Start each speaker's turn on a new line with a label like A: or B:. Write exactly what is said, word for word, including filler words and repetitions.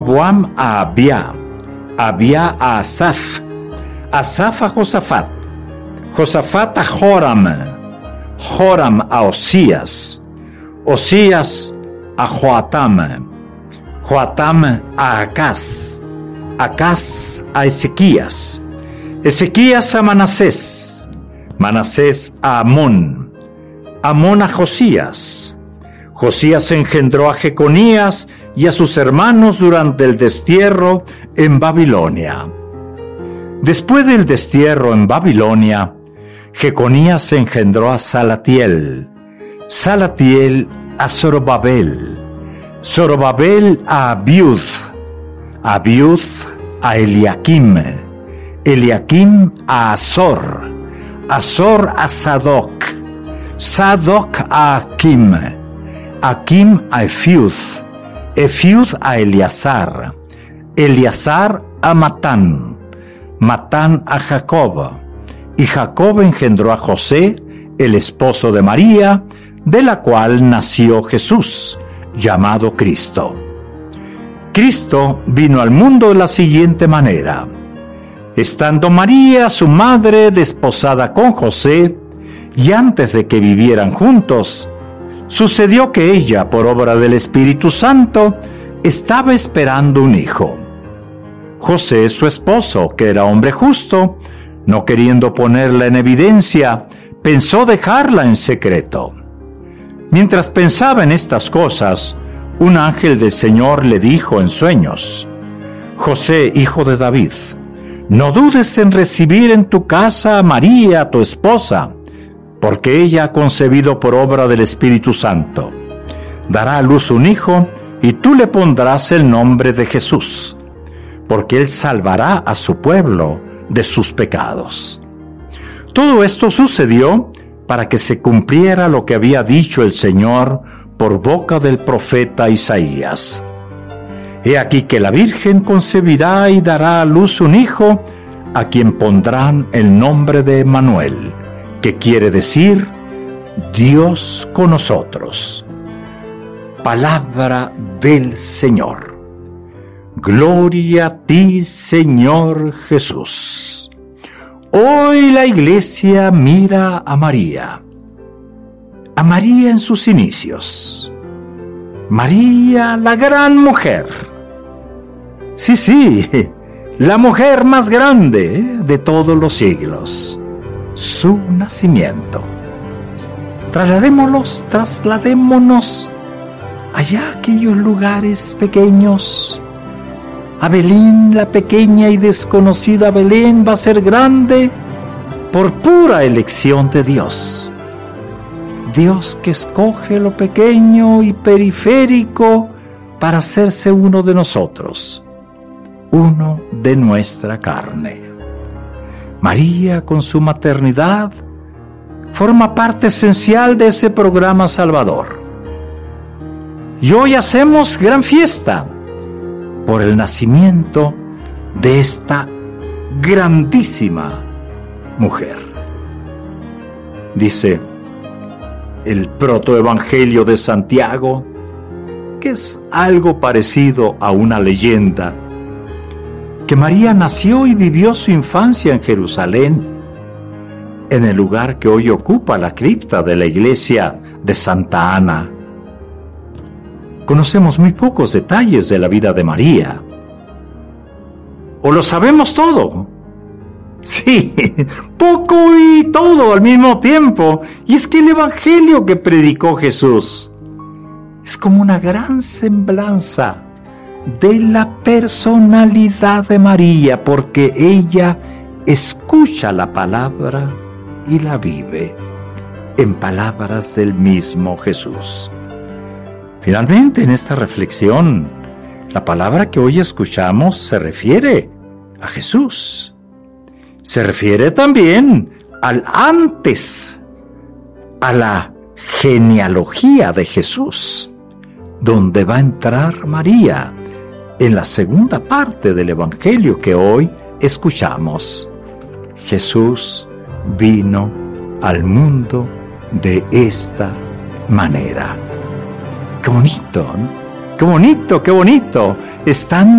A: Roboam a Abia, Abia a Asaf, Asaf a Josafat, Josafat a Joram, Joram a Osías, Osías a Joatam, Joatam a Acaz, Acaz a Ezequías, Ezequías a Manasés, Manasés a Amón, Amón a Josías, Josías engendró a Jeconías y a sus hermanos durante el destierro en Babilonia. Después del destierro en Babilonia, Jeconías engendró a Salatiel, Salatiel a Zorobabel, Zorobabel a Abiud, Abiud a Eliakim, Eliakim a Azor, Azor a Sadoc, Sadoc a Akim, Akim a Efiud, Efiud a Eleazar, Eleazar a Matán, Matán a Jacob, y Jacob engendró a José, el esposo de María, de la cual nació Jesús, llamado Cristo. Cristo vino al mundo de la siguiente manera. Estando María, su madre, desposada con José, y antes de que vivieran juntos, sucedió que ella, por obra del Espíritu Santo, estaba esperando un hijo. José, su esposo, que era hombre justo, no queriendo ponerla en evidencia, pensó dejarla en secreto. Mientras pensaba en estas cosas, un ángel del Señor le dijo en sueños: José, hijo de David, no dudes en recibir en tu casa a María, tu esposa, porque ella ha concebido por obra del Espíritu Santo. Dará a luz un hijo, y tú le pondrás el nombre de Jesús, porque él salvará a su pueblo de sus pecados. Todo esto sucedió para que se cumpliera lo que había dicho el Señor por boca del profeta Isaías. He aquí que la Virgen concebirá y dará a luz un hijo, a quien pondrán el nombre de Emmanuel, que quiere decir Dios con nosotros. Palabra del Señor. Gloria a ti, Señor Jesús. Hoy la Iglesia mira a María, a María en sus inicios. María, la gran mujer. Sí, sí, la mujer más grande de todos los siglos. Su nacimiento. Trasladémonos, trasladémonos allá a aquellos lugares pequeños. A Belén, la pequeña y desconocida Belén va a ser grande por pura elección de Dios. Dios que escoge lo pequeño y periférico para hacerse uno de nosotros, uno de nuestra carne. María, con su maternidad, forma parte esencial de ese programa salvador. Y hoy hacemos gran fiesta por el nacimiento de esta grandísima mujer. Dice el protoevangelio de Santiago, que es algo parecido a una leyenda, que María nació y vivió su infancia en Jerusalén, en el lugar que hoy ocupa la cripta de la iglesia de Santa Ana. Conocemos muy pocos detalles de la vida de María. ¿O lo sabemos todo? Sí, poco y todo al mismo tiempo. Y es que el evangelio que predicó Jesús es como una gran semblanza de la personalidad de María, porque ella escucha la palabra y la vive en palabras del mismo Jesús. Finalmente, en esta reflexión, la palabra que hoy escuchamos se refiere a Jesús. Se refiere también al antes, a la genealogía de Jesús, donde va a entrar María en la segunda parte del evangelio que hoy escuchamos. Jesús vino al mundo de esta manera. Qué bonito, ¿no? Qué bonito, qué bonito están